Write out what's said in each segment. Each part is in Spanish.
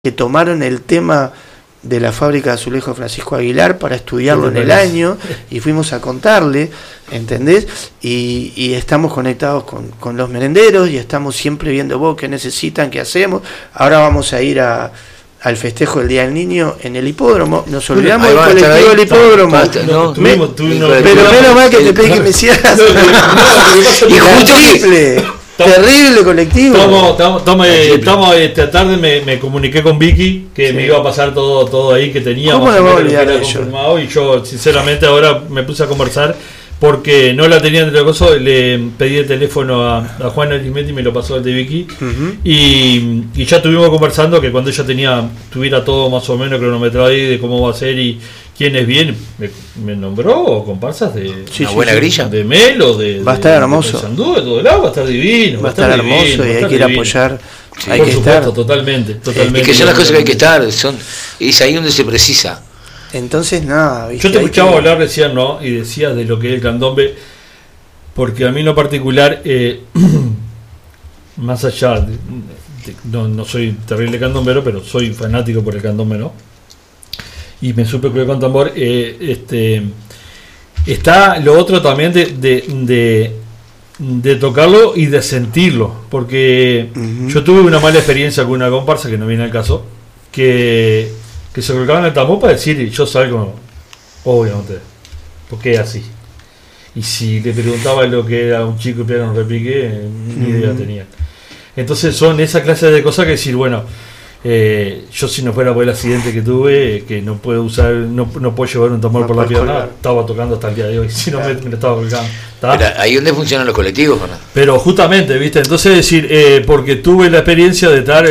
que tomaron el tema de la fábrica de azulejos Francisco Aguilar para estudiarlo en el año, y fuimos a contarle, ¿entendés? Y estamos conectados con los merenderos, y estamos siempre viendo vos qué necesitan, qué hacemos. Ahora vamos a ir al festejo del Día del Niño en el hipódromo. Nos olvidamos del colectivo del hipódromo. Pero menos mal que te pedí que me hicieras. Y terrible. Terrible colectivo. Estamos esta tarde me comuniqué con Vicky que me iba a pasar todo ahí que teníamos. ¿Cómo le va a olvidar de confirmado? Y yo sinceramente ahora me puse a conversar porque no la tenía entre los cosas. Le pedí el teléfono a Juana Arismendi y me lo pasó el de Vicky. Y ya estuvimos conversando que cuando ella tuviera todo más o menos cronometrado ahí de cómo va a ser y quiénes vienen, me nombró comparsas de una buena grilla de Melo, va a estar hermoso, de Sandú, de todo el lado, va a estar divino, va a estar hermoso, y hay que ir a apoyar. Hay que estar totalmente. Es que son las cosas que hay que estar, es ahí donde se precisa. Entonces nada, ¿viste? Yo te escuchaba hablar recién, ¿no? Y decías de lo que es el candombe, porque a mí en lo particular, más allá no soy terrible candombero, pero soy fanático por el candombe, ¿no? Y me supe que con tambor está lo otro también de tocarlo y de sentirlo, porque yo tuve una mala experiencia con una comparsa, que no viene al caso, que se colocaban el tambor para decir yo salgo, obviamente, porque es así. Y si le preguntaba lo que era un chico y pegaba un repique, ni idea tenía. Entonces son esa clase de cosas que decir, bueno, yo si no fuera por el accidente que tuve, que no puedo usar, no puedo llevar un tambor por la pierna, estaba tocando hasta el día de hoy, si no me lo estaba colgando. Pero ahí donde funcionan los colectivos, ¿no? Pero justamente, viste, entonces decir, porque tuve la experiencia de estar,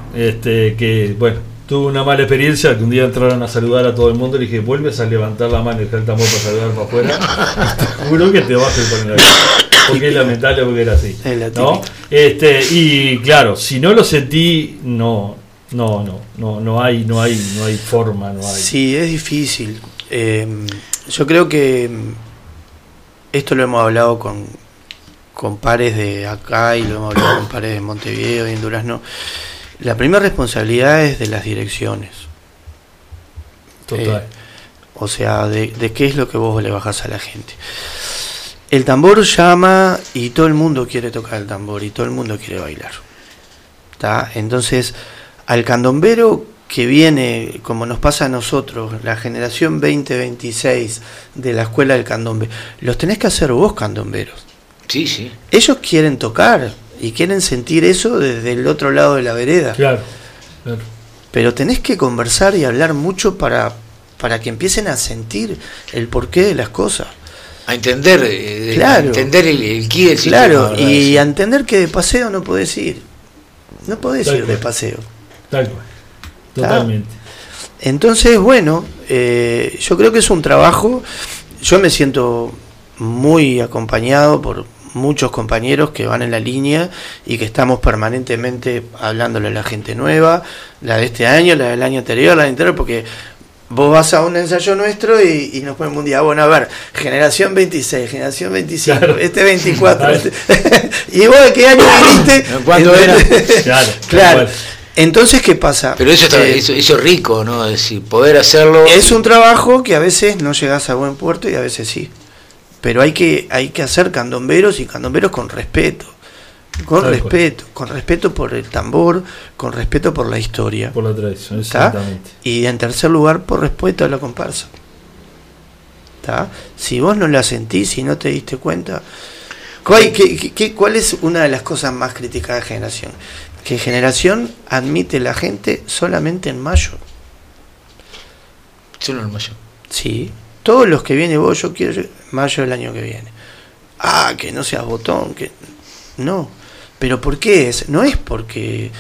que bueno, tuve una mala experiencia, que un día entraron a saludar a todo el mundo y le dije, vuelves a levantar la mano y dejar el tambor para saludar para afuera, te juro que te vas a poner ahí. Porque es lamentable, porque era así, ¿no? Y claro, si no lo sentí, no hay forma, no hay. Sí, es difícil. Yo creo que esto lo hemos hablado con pares de acá y lo hemos hablado con pares de Montevideo y en Durazno. La primera responsabilidad es de las direcciones. Total. O sea, de qué es lo que vos le bajás a la gente. El tambor llama y todo el mundo quiere tocar el tambor y todo el mundo quiere bailar. ¿Tá? Entonces, al candombero que viene, como nos pasa a nosotros, la generación 2026 de la escuela del candombe, los tenés que hacer vos, candomberos. Sí, sí. Ellos quieren tocar y quieren sentir eso desde el otro lado de la vereda. Claro. Pero tenés que conversar y hablar mucho para que empiecen a sentir el porqué de las cosas. A entender, claro. A entender el quid del sistema. Claro, y a entender que de paseo no podés ir. No podés ir de paseo. Tal cual. Totalmente. Entonces, bueno, yo creo que es un trabajo. Yo me siento muy acompañado por muchos compañeros que van en la línea y que estamos permanentemente hablándole a la gente nueva, la de este año, la del año anterior, la del anterior, porque vos vas a un ensayo nuestro y nos ponemos un día, bueno, a ver, generación 26, generación 25, claro. 24, y vos de qué año viniste, ¿cuándo era? Claro. Entonces, ¿qué pasa? Pero eso es rico, ¿no? Es decir, poder hacerlo. Es un trabajo que a veces no llegas a buen puerto y a veces sí. Pero hay que hacer candomberos y candomberos con respeto. Con respeto por el tambor, con respeto por la historia. Por la tradición, exactamente. Y en tercer lugar, por respeto a la comparsa. ¿Tá? Si vos no la sentís, si no te diste cuenta. ¿Cuál es una de las cosas más criticadas de Generación? Que Generación admite la gente solamente en mayo. Solo en mayo. Sí. Todos los que vienen, vos, yo quiero mayo del año que viene. Que no seas botón, que no. Pero ¿por qué es? No es porque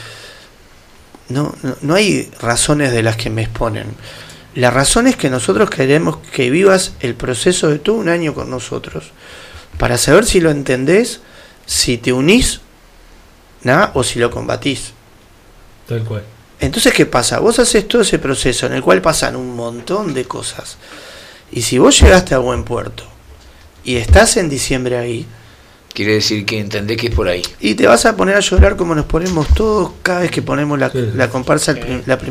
no hay razones de las que me exponen. La razón es que nosotros queremos que vivas el proceso de todo un año con nosotros para saber si lo entendés, si te unís, ¿no? O si lo combatís. Tal cual. Entonces, ¿qué pasa? Vos haces todo ese proceso en el cual pasan un montón de cosas. Y si vos llegaste a buen puerto y estás en diciembre ahí, Quiere decir que entendés que es por ahí. Y te vas a poner a llorar como nos ponemos todos cada vez que ponemos la comparsa la